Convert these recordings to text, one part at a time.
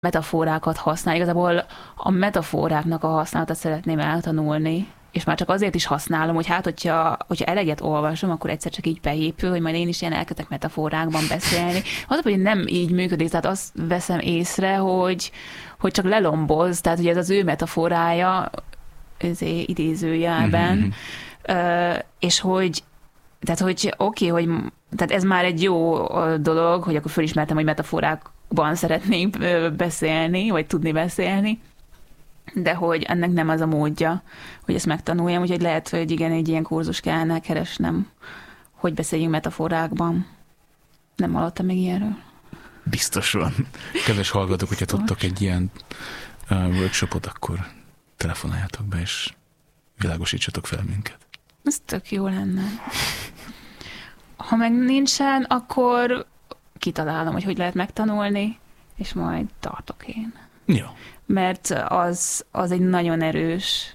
metaforákat használ. Igazából a metaforáknak a használatát szeretném eltanulni, és már csak azért is használom, hogy hát, hogyha eleget olvasom, akkor egyszer csak így beépül, hogy majd én is ilyen elkezdek metaforákban beszélni. Az, hogy nem így működik, tehát azt veszem észre, hogy csak lelomboz, tehát hogy ez az ő metaforája, idézőjelben, és hogy oké, hogy tehát ez már egy jó dolog, hogy akkor fölismertem, hogy metaforákban szeretnék beszélni, vagy tudni beszélni, de hogy ennek nem az a módja, hogy ezt megtanuljam, úgyhogy lehet, hogy igen, egy ilyen kurzus kellene keresnem, hogy beszéljünk metaforákban. Nem hallottam még ilyenről. Biztos van. Kedves hallgatók, hogyha tudtok egy ilyen workshopot, akkor telefonáljatok be, és világosítsatok fel minket. Ez tök jó lenne. Ha meg nincsen, akkor kitalálom, hogy lehet megtanulni, és majd tartok én. Jó. Mert az egy nagyon erős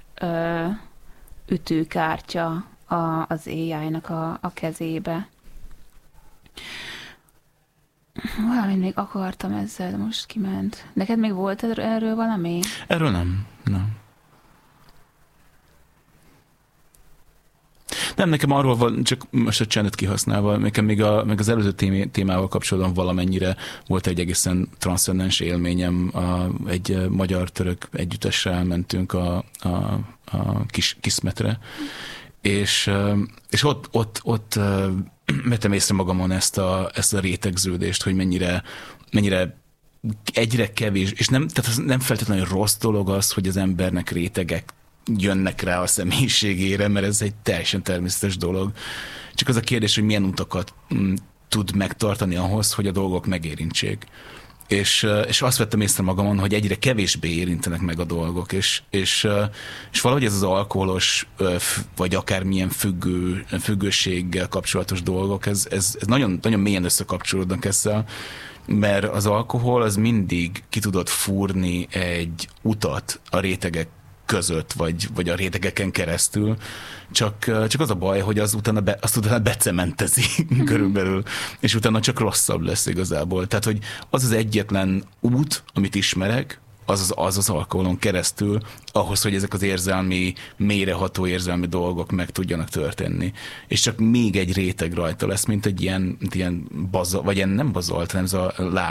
ütőkártya az AI-nak a kezébe. Valamint még akartam ezzel, de most kiment. Neked még volt erről valami? Erről nem. Nem, nekem arról van, csak most a csendet kihasználva, nekem még az előző témával kapcsolatban valamennyire volt egy egészen transzcendens élményem. Egy magyar-török együttessel elmentünk a Kismetre, és ott vettem észre magamon ezt a rétegződést, hogy mennyire egyre kevés, és tehát az nem feltétlenül rossz dolog az, hogy az embernek rétegek jönnek rá a személyiségére, mert ez egy teljesen természetes dolog. Csak az a kérdés, hogy milyen utakat tud megtartani ahhoz, hogy a dolgok megérintsék. És azt vettem észre magamon, hogy egyre kevésbé érintenek meg a dolgok, és valahogy ez az alkoholos, vagy akármilyen függőséggel kapcsolatos dolgok, ez nagyon, nagyon mélyen összekapcsolódnak ezzel, mert az alkohol az mindig ki tudott fúrni egy utat a rétegek között, vagy a rétegeken keresztül, csak az a baj, hogy azt utána becementezi körülbelül, és utána csak rosszabb lesz igazából. Tehát, hogy az egyetlen út, amit ismerek, az alkoholon keresztül, ahhoz, hogy ezek az mélyreható érzelmi dolgok meg tudjanak történni. És csak még egy réteg rajta lesz, mint egy ilyen vagy ilyen nem bazalt, hanem ez a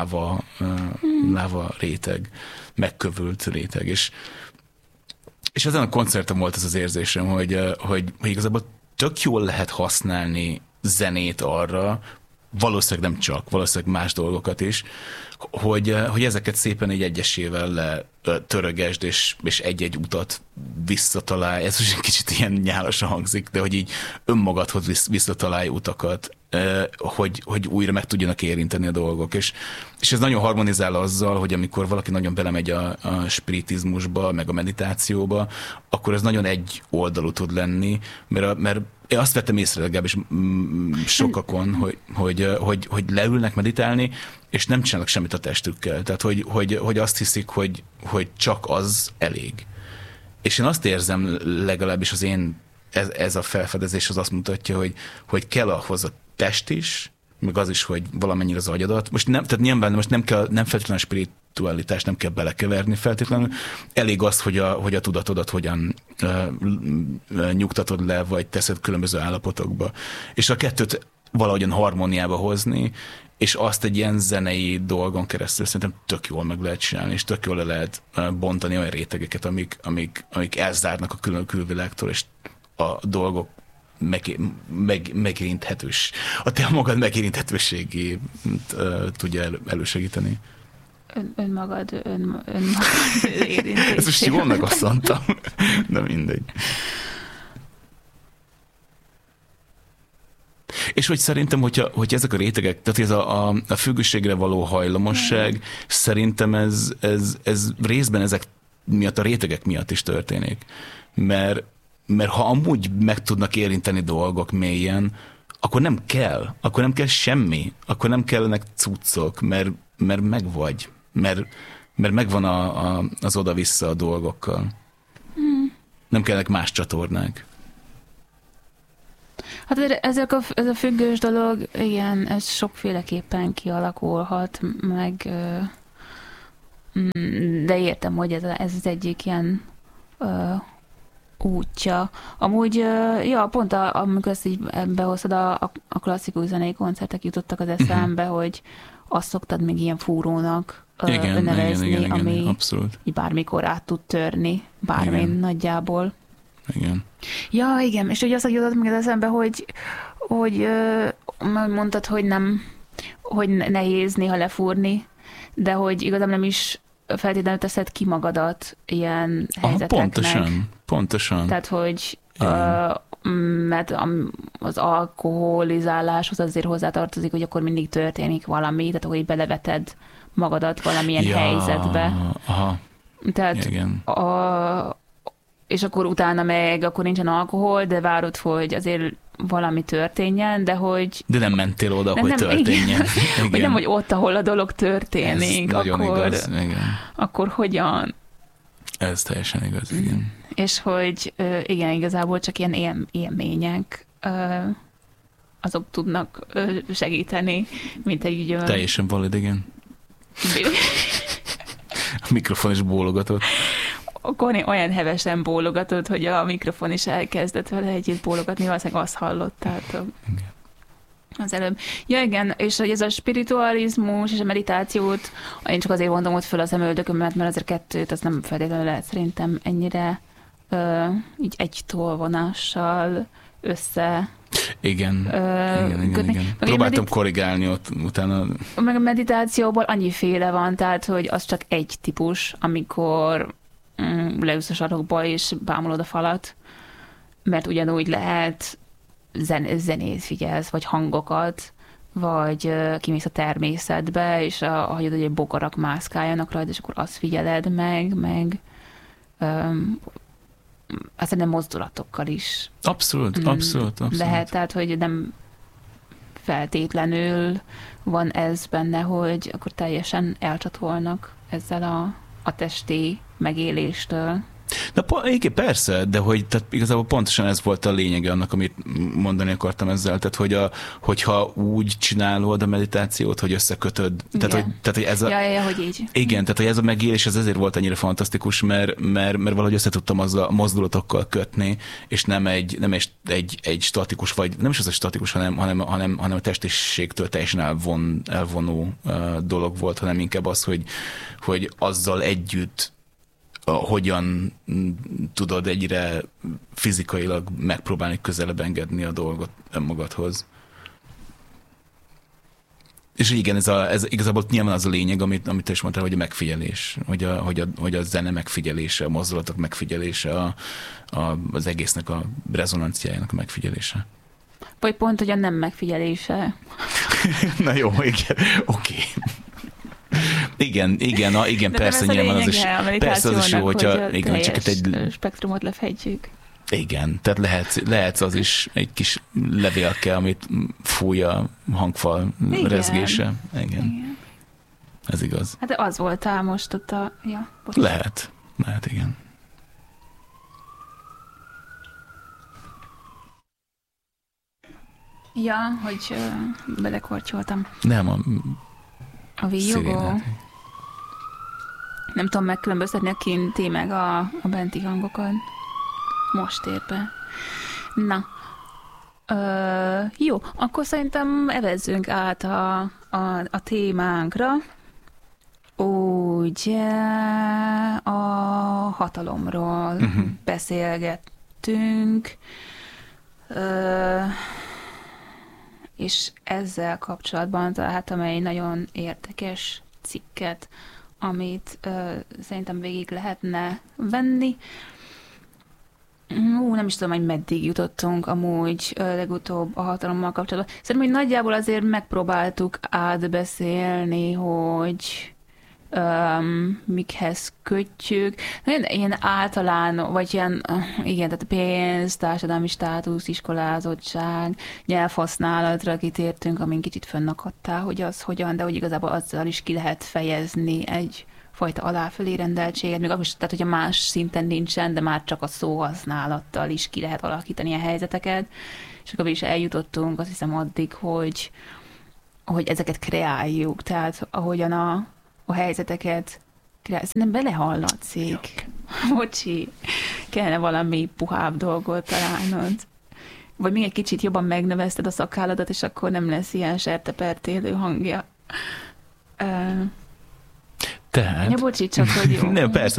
láva réteg, megkövült réteg. És ezen a koncerten volt ez az érzésem, hogy igazából tök jól lehet használni zenét arra, valószínűleg nem csak, valószínűleg más dolgokat is, hogy ezeket szépen egy egyesével törögesd, és egy-egy utat visszatalálj. Ez most egy kicsit ilyen nyálasan hangzik, de hogy így önmagadhoz visszatalálj utakat, hogy újra meg tudjanak érinteni a dolgok. És ez nagyon harmonizál azzal, hogy amikor valaki nagyon belemegy a spiritizmusba, meg a meditációba, akkor ez nagyon egy oldalú tud lenni, mert én azt vettem észre legalábbis sokakon, hogy leülnek meditálni, és nem csinálnak semmit a testükkel. Tehát, hogy azt hiszik, hogy csak az elég. És én azt érzem, legalábbis ez a felfedezés az azt mutatja, hogy kell ahhoz a test is, meg az is, hogy valamennyire az agyadat. Tehát nyilván most nem feltétlenül a spiritualitást nem kell belekeverni feltétlenül. Elég az, hogy a tudatodat hogyan nyugtatod le, vagy teszed különböző állapotokba. És a kettőt valahogyan harmóniába hozni, és azt egy ilyen zenei dolgon keresztül szerintem tök jól meg lehet csinálni, és tök jól le lehet bontani olyan rétegeket, amik elzárnak a külvilágtól, és a dolgok megérinthetős. A te magad megérinthetőségét tudja elősegíteni. Önmagad érintése. Ez most jól megasszantam, de mindegy. És hogy szerintem, hogy ezek a rétegek, tehát ez a függőségre való hajlamosság, szerintem ez részben ezek miatt, a rétegek miatt is történik. Mert ha amúgy meg tudnak érinteni dolgok mélyen, akkor nem kell semmi, akkor nem kellenek cuccok, mert megvagy, mert megvan az oda-vissza a dolgokkal. Nem kellnek más csatornák. Hát ez a függős dolog, igen, ez sokféleképpen kialakulhat, meg De értem, hogy ez az egyik ilyen útja. Amúgy, ja, pont amikor ezt így behoztad, a klasszikus zenei koncertek jutottak az eszembe, hogy azt szoktad még ilyen fúrónak nevezni, ami abszolút. Így bármikor át tud törni, bármin nagyjából. Igen. Ja, igen, és ugye azt jutott még az eszembe, hogy mondtad, hogy nem, hogy nehéz néha lefúrni, de hogy igazából nem is feltétlenül teszed ki magadat ilyen helyzeteknek. Pontosan. Tehát, hogy mert az alkoholizáláshoz azért hozzátartozik, hogy akkor mindig történik valami, tehát hogy beleveted magadat valamilyen helyzetbe. Aha. Tehát és akkor utána meg akkor nincsen alkohol, de várod, hogy azért valami történjen, de hogy... De nem mentél oda, hogy történjen. Igen. Vagy nem, hogy ott, ahol a dolog történik. Ez nagyon igaz, igen. Akkor hogyan? Ez teljesen igaz, igen. És hogy igen, igazából csak ilyen élmények azok tudnak segíteni, mint egy... Teljesen valid, igen. A mikrofon is bólogatott. Akkor olyan hevesen bólogatott, hogy a mikrofon is elkezdett vele együtt bólogatni, valószínűleg azt hallottátok. Igen. Az előbb. Ja, igen, és hogy ez a spiritualizmus és a meditációt, én csak azért mondom ott föl a szemöldökömet, mert azért kettőt, az nem feltétlenül lehet szerintem ennyire így egy tolvonással össze... Igen. Próbáltam korrigálni ott utána. Meg a meditációból annyiféle van, tehát, hogy az csak egy típus, amikor leülsz a sarokba és bámulod a falat, mert ugyanúgy lehet zenét figyelsz, vagy hangokat, vagy kimész a természetbe, és hagyod, hogy egy bogarak mászkáljanak rajta, és akkor azt figyeled meg szerintem mozdulatokkal is. Abszolút. Lehet, tehát, hogy nem feltétlenül van ez benne, hogy akkor teljesen elcsatolnak ezzel a testi megéléstől. Na igen, persze, de hogy tehát igazából pontosan ez volt a lényege annak, amit mondani akartam ezzel, tehát hogyha úgy csinálod a meditációt, hogy összekötöd, tehát hogy ez a... Ja, hogy így. Igen, tehát hogy ez a megélés, ez ezért volt annyira fantasztikus, mert valahogy össze tudtam azzal a mozdulatokkal kötni, és nem egy statikus, vagy nem is az a statikus, hanem a testiségtől teljesen elvonó dolog volt, hanem inkább az, hogy azzal együtt hogyan tudod egyre fizikailag megpróbálni közelebb engedni a dolgot önmagadhoz. És igen, ez igazából nyilván az a lényeg, amit te is mondtál, hogy a megfigyelés, hogy a zene megfigyelése, a mozdulatok megfigyelése, az egésznek a rezonanciájának a megfigyelése. Vagy pont, hogy a nem megfigyelése. Na jó, igen, oké. Igen, de persze nyilván az is. Persze az is jó, hogyha igen, csak egy spektrumot lefedjük. Igen, tehát lehet az is egy kis levélke, amit fúj a hangfal rezgése. Igen. Ez igaz. Hát az voltál most ott a... Ja, lehet, igen. Ja, hogy belekortyoltam. Nem, a víjogó. Nem tudom megkülönböztetni a kinti meg a benti hangokat. Most ér be. Na. Jó, akkor szerintem evezzünk át a témánkra. Ugye a hatalomról beszélgettünk. És ezzel kapcsolatban találtam egy nagyon érdekes cikket, amit szerintem végig lehetne venni. Nem is tudom, hogy meddig jutottunk amúgy legutóbb a hatalommal kapcsolatban. Szerintem, hogy nagyjából azért megpróbáltuk átbeszélni, hogy mikhez kötjük. Ilyen általán, vagy ilyen, igen, tehát pénz, társadalmi státusz, iskolázottság, nyelvhasználatra kitértünk, amin kicsit fönnakadtál, hogy az hogyan, de hogy igazából azzal is ki lehet fejezni egyfajta aláfölé rendeltséget, még akkor is, tehát hogyha más szinten nincsen, de már csak a szóhasználattal is ki lehet alakítani a helyzeteket, és akkor is eljutottunk, azt hiszem addig, hogy ezeket kreáljuk, tehát ahogyan a helyzeteket Szerintem belehallatszik. Bocsi, kellene valami puhább dolgot találnod. Vagy még egy kicsit jobban megnövezted a szakálladat, és akkor nem lesz ilyen sertepertélő hangja. Tehát... Ja, bocsi, csak hogy jó. Nem, persze.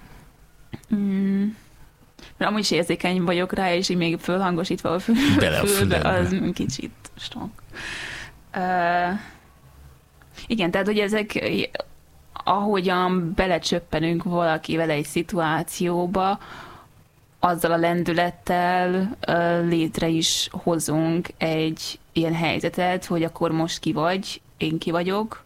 Mert amúgy is érzékeny vagyok rá, és így még fölhangosítva a fülbe, az kicsit strong. Igen, tehát, hogy ezek, ahogyan belecsöppenünk valakivel egy szituációba, azzal a lendülettel létre is hozunk egy ilyen helyzetet, hogy akkor most ki vagy, én ki vagyok.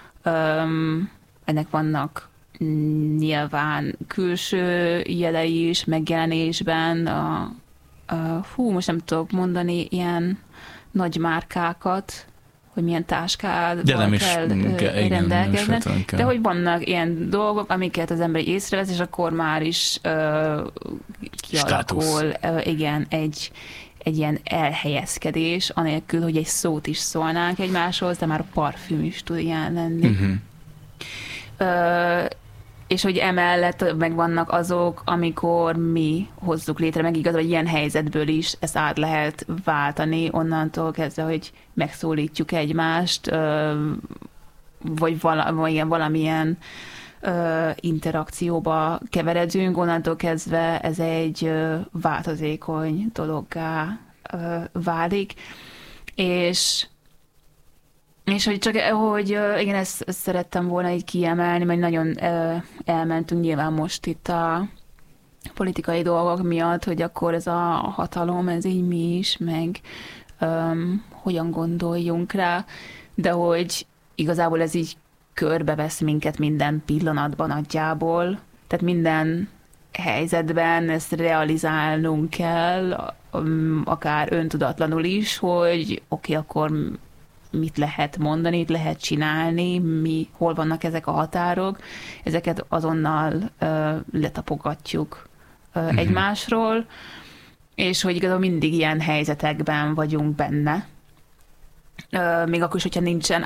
Ennek vannak nyilván külső jelei is, megjelenésben. Most nem tudok mondani ilyen nagy márkákat, hogy milyen táskával kell rendelkezni. De hogy vannak ilyen dolgok, amiket az ember észrevesz, és akkor már is kialakul igen, egy ilyen elhelyezkedés, anélkül, hogy egy szót is szólnánk egymáshoz, de már a parfüm is tud ilyen lenni. Uh-huh. És hogy emellett megvannak azok, amikor mi hozzuk létre, meg igaz, hogy ilyen helyzetből is ezt át lehet váltani, onnantól kezdve, hogy megszólítjuk egymást, vagy valamilyen interakcióba keveredünk, onnantól kezdve ez egy változékony dologgá válik, és hogy csak, hogy igen, ezt szerettem volna így kiemelni, mert nagyon elmentünk nyilván most itt a politikai dolgok miatt, hogy akkor ez a hatalom, ez így mi is, meg hogyan gondoljunk rá, de hogy igazából ez így körbevesz minket minden pillanatban nagyjából, tehát minden helyzetben ezt realizálnunk kell, akár öntudatlanul is, hogy oké, akkor mit lehet mondani, mit lehet csinálni, hol vannak ezek a határok, ezeket azonnal letapogatjuk egymásról, és hogy igazából mindig ilyen helyzetekben vagyunk benne. Még akkor is, hogyha nincsen,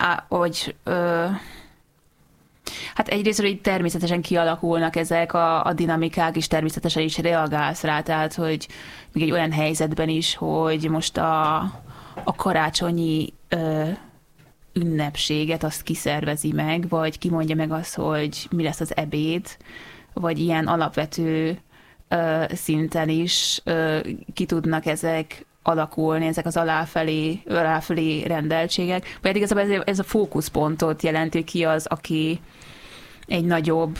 hát egyrészt, hogy természetesen kialakulnak ezek a dinamikák, és természetesen is reagálsz rá, tehát, hogy még egy olyan helyzetben is, hogy most a karácsonyi ünnepséget azt kiszervezi meg, vagy kimondja meg azt, hogy mi lesz az ebéd, vagy ilyen alapvető szinten is ki tudnak ezek alakulni, ezek az aláfelé rendeltségek. Vagy igazából ez a fókuszpontot jelenti, ki az, aki egy nagyobb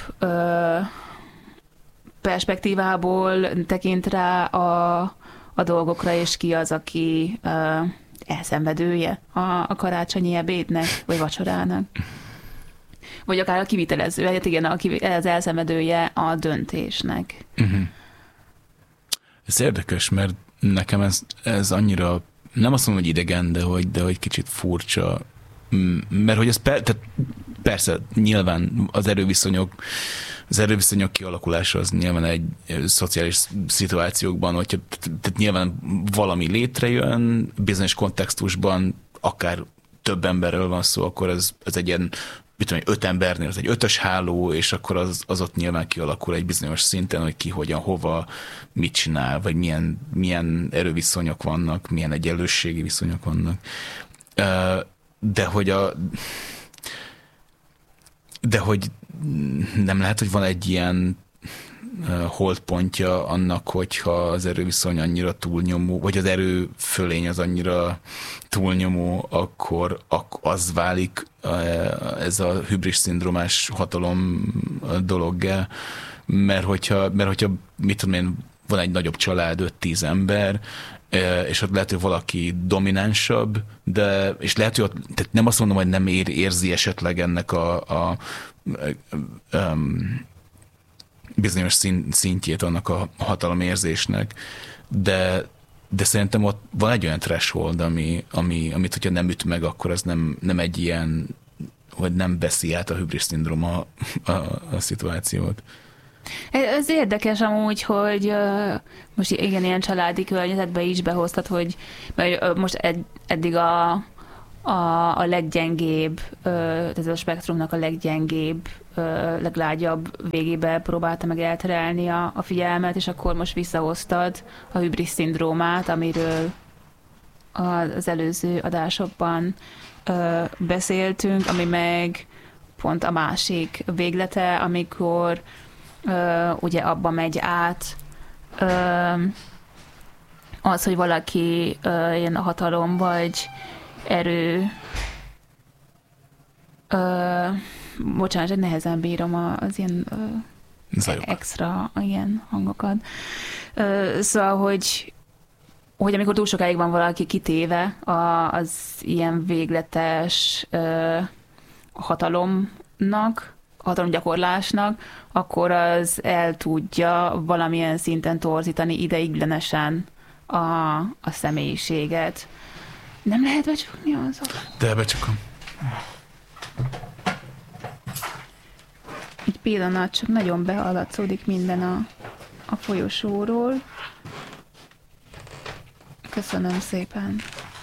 perspektívából tekint rá a dolgokra, és ki az, aki elszenvedője a karácsonyi ebédnek, vagy vacsorának. Vagy akár a kivitelező, hát igen, az elszenvedője a döntésnek. Uh-huh. Ez érdekes, mert nekem ez annyira, nem azt mondom, hogy idegen, de hogy kicsit furcsa, mert hogy ez persze nyilván az erőviszonyok kialakulása az nyilván egy szociális szituációkban, hogyha tehát nyilván valami létrejön, bizonyos kontextusban akár több emberről van szó, akkor ez egy ilyen, mit tudom, 5 embernél az egy 5-ös háló, és akkor az ott nyilván kialakul egy bizonyos szinten, hogy ki, hogyan, hova, mit csinál, vagy milyen erőviszonyok vannak, milyen egyenlősségi viszonyok vannak. De hogy nem lehet, hogy van egy ilyen holdpontja annak, hogyha az erőviszony annyira túlnyomó, vagy az erőfölény az annyira túlnyomó, akkor az válik ez a hübris szindrómás hatalom dologgá, mert hogyha mit tudom én, van egy nagyobb család, 5-10 ember, és ott lehet, hogy valaki dominánsabb, és lehet, hogy tehát nem azt mondom, hogy nem érzi esetleg ennek a bizonyos szintjét annak a hatalomérzésnek, de szerintem ott van egy olyan threshold, amit hogyha nem üt meg, akkor az nem egy ilyen, hogy nem veszi át a hübris szindróma a szituációt. Ez érdekes amúgy, hogy most igen, ilyen családi környezetbe is behoztad, hogy most eddig a leggyengébb, tehát a spektrumnak a leggyengébb leglágyabb végébe próbálta meg elterelni a figyelmet, és akkor most visszahoztad a hübrisz szindrómát, amiről az előző adásokban beszéltünk, ami meg pont a másik véglete, amikor ugye abba megy át az, hogy valaki ilyen hatalom vagy erő, bocsánat, nehezen bírom az ilyen extra ilyen hangokat. Szóval, hogy amikor túl sokáig van valaki kitéve az ilyen végletes hatalomgyakorlásnak, akkor az el tudja valamilyen szinten torzítani ideiglenesen a személyiséget. Nem lehet becsukni azokat? De becsukom. Egy pillanat, csak nagyon behallatszódik minden a folyosóról. Köszönöm szépen.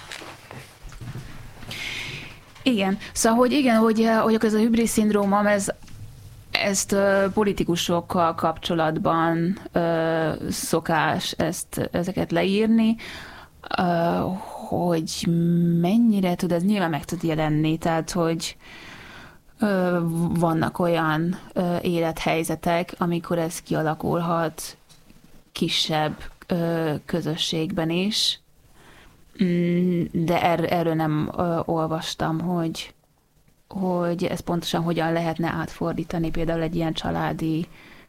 Igen, szóval, hogy ez a hübrisz szindróma, ezt politikusokkal kapcsolatban szokás ezeket leírni, hogy mennyire tud, ez nyilván meg tud jelenni, tehát, hogy vannak olyan élethelyzetek, amikor ez kialakulhat kisebb közösségben is, de erről nem olvastam, hogy ez pontosan hogyan lehetne átfordítani például egy ilyen családi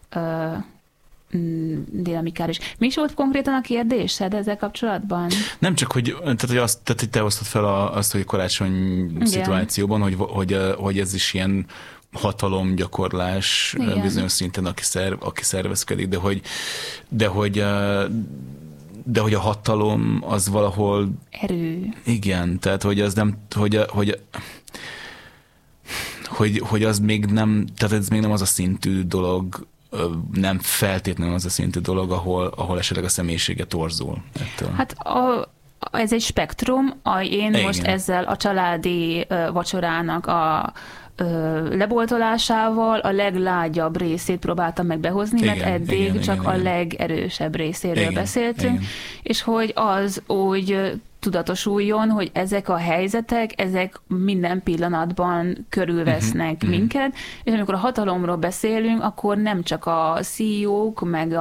dinamikára is. Mi is volt konkrétan a kérdésed ezzel kapcsolatban? Nem csak, hogy te hoztad fel azt, hogy karácsony szituációban, hogy ez is ilyen hatalomgyakorlás bizonyos szinten, aki szervezkedik, de hogy a hatalom az valahol... Erő. Igen, tehát hogy az nem... Hogy az még nem... Tehát ez még nem az a szintű dolog, nem feltétlenül az a szintű dolog, ahol esetleg a személyisége torzul ettől. Hát ez egy spektrum. Én most ezzel a családi vacsorának a leboltolásával a leglágyabb részét próbáltam meg behozni, mert eddig csak a legerősebb részéről beszéltünk, és hogy az úgy tudatosuljon, hogy ezek a helyzetek, ezek minden pillanatban körülvesznek minket, és amikor a hatalomról beszélünk, akkor nem csak a CEO-k, meg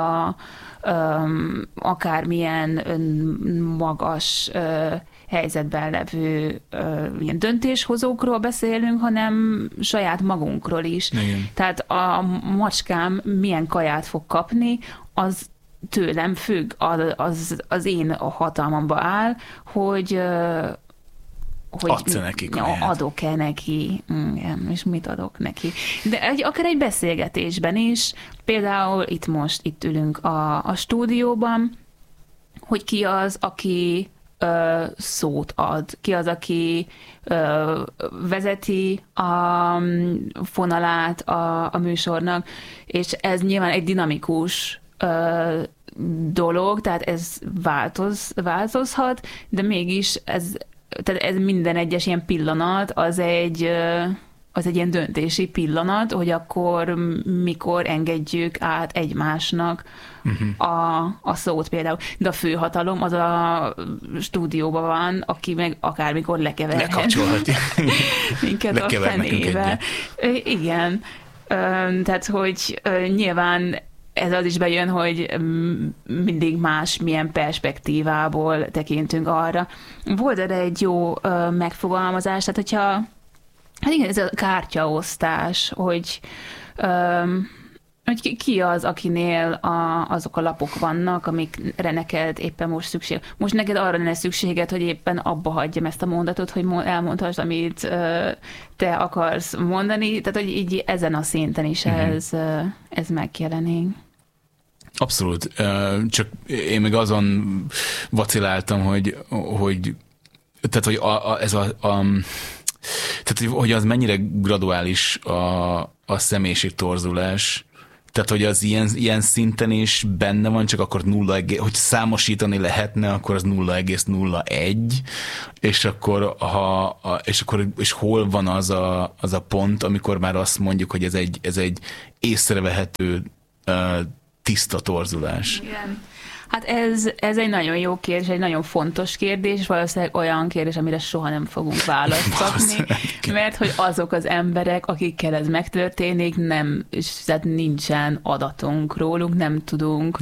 akármilyen magas helyzetben levő ilyen döntéshozókról beszélünk, hanem saját magunkról is. Igen. Tehát a macskám milyen kaját fog kapni, az tőlem függ, az én hatalmamba áll, hogy adsz-e neki kaját? Adok-e neki, igen, és mit adok neki. De akár egy beszélgetésben is, például itt ülünk a stúdióban, hogy ki az, aki szót ad, ki az, aki vezeti a fonalát a műsornak, és ez nyilván egy dinamikus dolog, tehát ez változhat, de mégis tehát ez minden egyes ilyen pillanat, az egy ilyen döntési pillanat, hogy akkor mikor engedjük át egymásnak a szót például. De a főhatalom az a stúdióban van, aki meg akármikor lekeverhet. Lekapcsolhatja. Minket a fenével. Igen. Tehát, hogy nyilván ez az is bejön, hogy mindig más milyen perspektívából tekintünk arra. Volt erre egy jó megfogalmazás, tehát hogyha hát igen, ez a kártyaosztás, hogy ki az, akinél azok a lapok vannak, amikre neked éppen most szükség. Most neked arra lenne szükséged, hogy éppen abba hagyjam ezt a mondatot, hogy elmondhassd, amit te akarsz mondani. Tehát, hogy így ezen a szinten is ez megjelenik. Abszolút. Csak én még azon vaciláltam, hogy tehát, hogy tehát, hogy az mennyire graduális a személyiség torzulás, Tehát, hogy az ilyen szinten is benne van, csak akkor hogy számosítani lehetne, akkor az 0,01, és akkor, és hol van az a pont, amikor már azt mondjuk, hogy ez egy észrevehető tiszta torzulás. Igen. Hát ez egy nagyon jó kérdés, egy nagyon fontos kérdés, és valószínűleg olyan kérdés, amire soha nem fogunk választ kapni, mert hogy azok az emberek, akikkel ez megtörténik, tehát nincsen adatunk róluk, nem tudunk,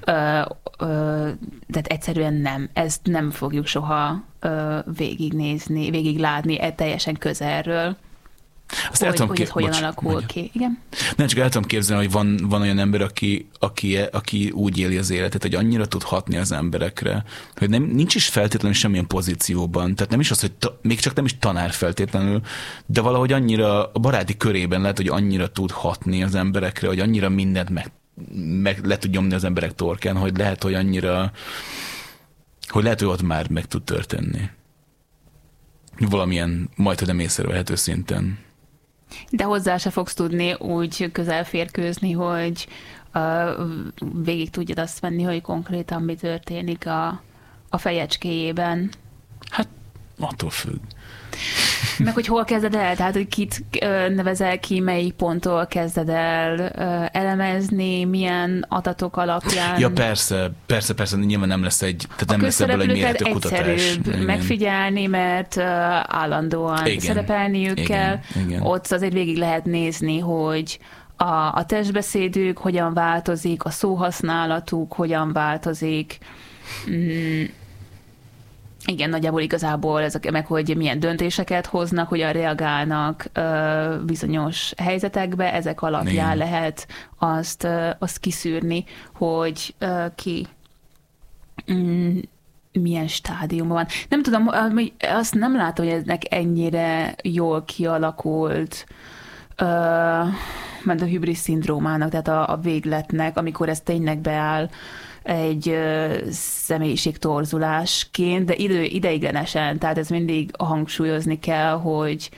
tehát egyszerűen nem, ezt nem fogjuk soha végignézni, végiglátni teljesen közelről. Azt hogy ez hogyan alakul ki. Igen? Nem, csak el tudom képzelni, hogy van olyan ember, aki úgy éli az életet, hogy annyira tud hatni az emberekre, hogy nincs is feltétlenül semmilyen pozícióban, tehát nem is az, hogy még csak nem is tanár feltétlenül, de valahogy annyira a baráti körében lehet, hogy annyira tud hatni az emberekre, hogy annyira mindent meg le tud nyomni az emberek torkán, hogy lehet, hogy annyira, hogy lehet, hogy ott már meg tud történni. Valamilyen majd nem észrevehető szinten. De hozzá se fogsz tudni úgy közel férkőzni, hogy végig tudjad azt venni, hogy konkrétan mi történik a fejecskéjében. Hát attól függ. Meg hogy hol kezded el, tehát hogy kit nevezel ki, melyik ponttól kezded el elemezni, milyen adatok alapján. Ja, persze, nyilván nem lesz nem lesz ebből egy mérhető kutatás. Megfigyelni, mert állandóan szerepelniük kell. Igen. Ott azért végig lehet nézni, hogy a testbeszédük hogyan változik, a szóhasználatuk hogyan változik. Igen, nagyjából igazából ezek meg, hogy milyen döntéseket hoznak, hogyan reagálnak bizonyos helyzetekbe, ezek alapján lehet azt kiszűrni, hogy ki milyen stádiumban van. Nem tudom, azt nem látom, hogy ennek ennyire jól kialakult, mert a hübrisz szindrómának, tehát a végletnek, amikor ez tényleg beáll egy személyiségtorzulásként, de ideiglenesen, tehát ez mindig hangsúlyozni kell, hogy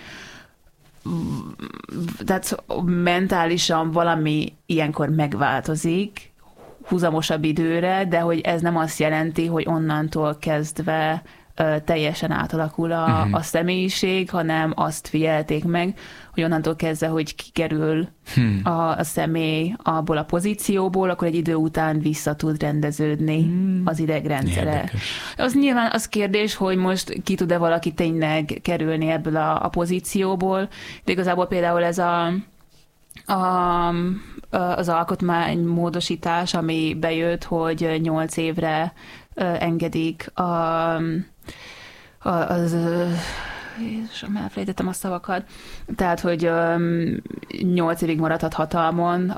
tehát mentálisan valami ilyenkor megváltozik, húzamosabb időre, de hogy ez nem azt jelenti, hogy onnantól kezdve teljesen átalakul a személyiség, hanem azt figyelték meg, hogy onnantól kezdve, hogy kikerül a személy abból a pozícióból, akkor egy idő után vissza tud rendeződni az idegrendszere. Érdekes. Az nyilván az kérdés, hogy most ki tud-e valaki tényleg kerülni ebből a pozícióból, de igazából például ez az alkotmánymódosítás, ami bejött, hogy 8 évre engedik és elfelejtettem a szavakat, tehát, hogy 8 évig maradhat hatalmon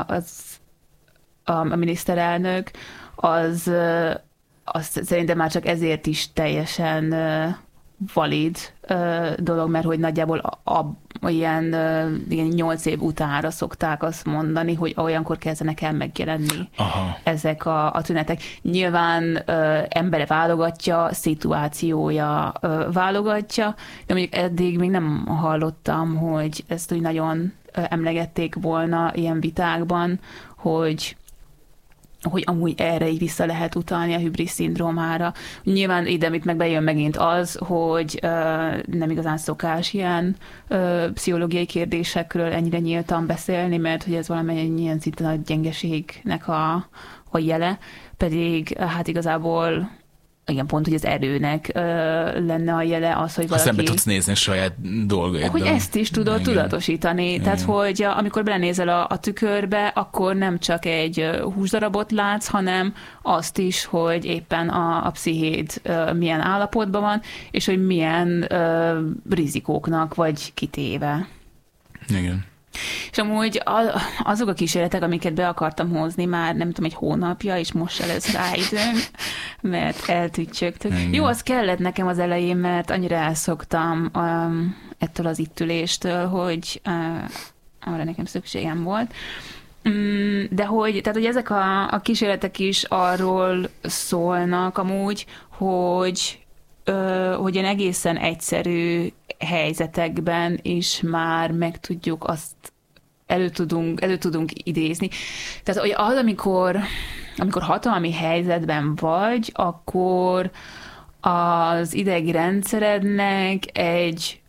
a miniszterelnök, az szerintem már csak ezért is teljesen valid dolog, mert hogy nagyjából ilyen 8 év utánra szokták azt mondani, hogy olyankor kezdenek el megjelenni ezek a tünetek. Nyilván embere válogatja, szituációja válogatja, de mondjuk eddig még nem hallottam, hogy ezt úgy nagyon emlegették volna ilyen vitákban, hogy amúgy erre így vissza lehet utalni a hübrisz szindrómára. Nyilván ide meg bejön megint az, hogy nem igazán szokás ilyen pszichológiai kérdésekről ennyire nyíltan beszélni, mert hogy ez valamilyen szinten a gyengeségnek a jele, pedig hát igazából igen, pont, hogy az erőnek lenne a jele az, hogy valaki... Ha szembe tudsz nézni a saját dolgaiddal. Hogy ezt is tudod tudatosítani. Igen. Tehát, hogy amikor belenézel a tükörbe, akkor nem csak egy húsdarabot látsz, hanem azt is, hogy éppen a pszichéd milyen állapotban van, és hogy milyen rizikóknak vagy kitéve. Igen. És amúgy azok a kísérletek, amiket be akartam hozni már nem tudom, egy hónapja, és most se lesz rá időm, mert eltüttyögtök. Jó, az kellett nekem az elején, mert annyira elszoktam ettől az ittüléstől, hogy arra nekem szükségem volt. De tehát, hogy ezek a kísérletek is arról szólnak amúgy, hogy ilyen egészen egyszerű helyzetekben is már meg tudjuk azt elő tudunk idézni. Tehát hogy az, amikor hatalmi helyzetben vagy, akkor az idegrendszerednek egy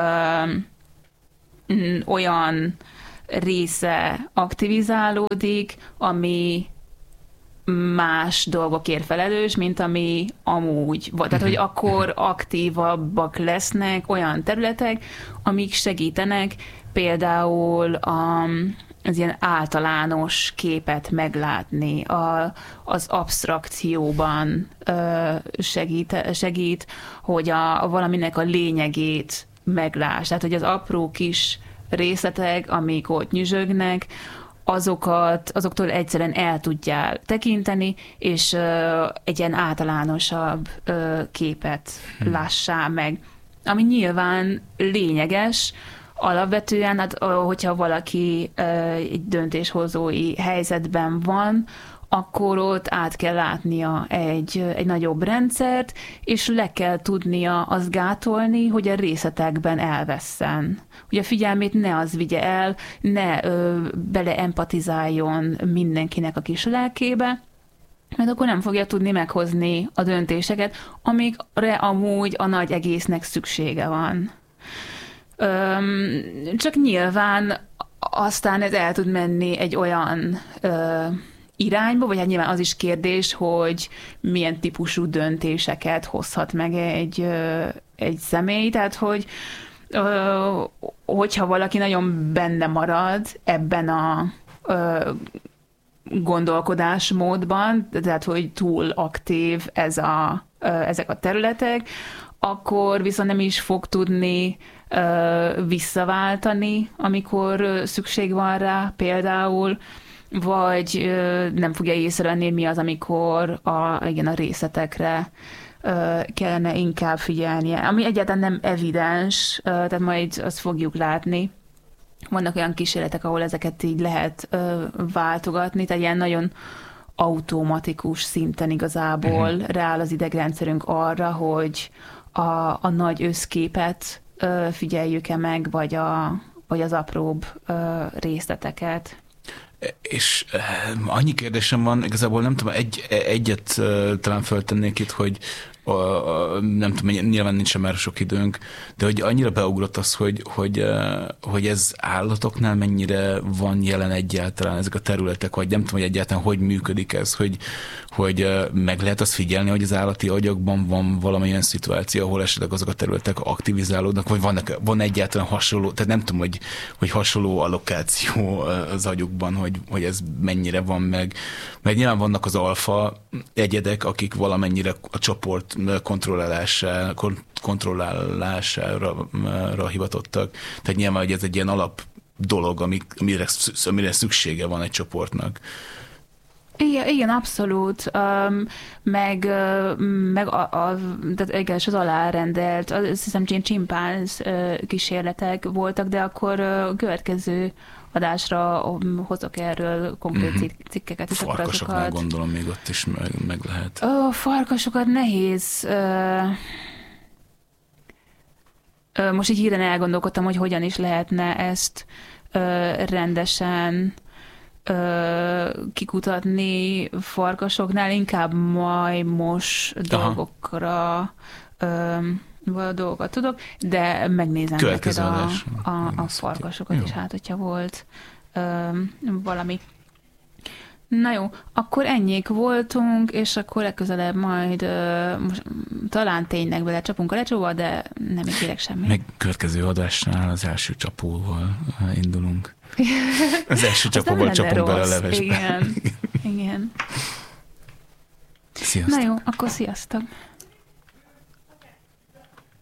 olyan része aktivizálódik, ami más dolgokért felelős, mint ami amúgy volt. Tehát, hogy akkor aktívabbak lesznek olyan területek, amik segítenek például az ilyen általános képet meglátni, az absztrakcióban segít, hogy valaminek a lényegét megláss. Tehát, hogy az apró kis részletek, amik ott nyüzsögnek, azoktól egyszerűen el tudjál tekinteni, és egy ilyen általánosabb képet lássál meg. Ami nyilván lényeges, alapvetően, hát, hogyha valaki egy döntéshozói helyzetben van, akkor ott át kell látnia egy nagyobb rendszert, és le kell tudnia azt gátolni, hogy a részletekben elvesszen. Hogy a figyelmét ne az vigye el, ne beleempatizáljon mindenkinek a kis lelkébe, mert akkor nem fogja tudni meghozni a döntéseket, amikre amúgy a nagy egésznek szüksége van. Csak nyilván aztán ez el tud menni egy olyan irányba, vagy hát nyilván az is kérdés, hogy milyen típusú döntéseket hozhat meg egy személy, tehát hogyha valaki nagyon benne marad ebben a gondolkodásmódban, tehát hogy túl aktív ezek a területek, akkor viszont nem is fog tudni visszaváltani, amikor szükség van rá például, vagy nem fogja észrevenni, mi az, amikor a részletekre kellene inkább figyelnie. Ami egyáltalán nem evidens, tehát majd azt fogjuk látni. Vannak olyan kísérletek, ahol ezeket így lehet váltogatni, tehát ilyen nagyon automatikus szinten igazából rááll az idegrendszerünk arra, hogy a nagy összképet figyeljük-e meg, vagy az apróbb részleteket. És annyi kérdésem van, igazából nem tudom, egyet talán föltennék itt, hogy nem tudom, nyilván nincsen már sok időnk, de hogy annyira beugrott az, hogy ez állatoknál mennyire van jelen egyáltalán ezek a területek, vagy nem tudom, hogy egyáltalán hogy működik ez, hogy meg lehet azt figyelni, hogy az állati agyakban van valamilyen szituáció, ahol esetleg azok a területek aktivizálódnak, vagy van egyáltalán hasonló, tehát nem tudom, hogy hasonló allokáció az agyukban, hogy ez mennyire van meg. Mert nyilván vannak az alfa egyedek, akik valamennyire a csoport kontrollálására hivatottak. Tehát nyilván, hogy ez egy ilyen alap dolog, amire szüksége van egy csoportnak. Igen, abszolút. És az alárendelt, azt hiszem, csimpánz kísérletek voltak, de akkor következő adásra hozok erről konkrét cikkeket. Farkasoknál gondolom még ott is meg lehet. Farkasokat nehéz. Most így hirtelen elgondolkodtam, hogy hogyan is lehetne ezt rendesen kikutatni farkasoknál, inkább majmos dolgokra dolgokat tudok, de megnézem neked a farkasokat is, hát hogyha volt valami. Na jó, akkor ennyik voltunk, és akkor legközelebb majd most, talán tényleg belecsapunk a lecsóval, de nem ígérek semmit. Meg következő adásnál az első csapóval indulunk. Az első csapóval csapunk bele a levesbe. Igen. Sziasztok. Na jó, akkor sziasztok.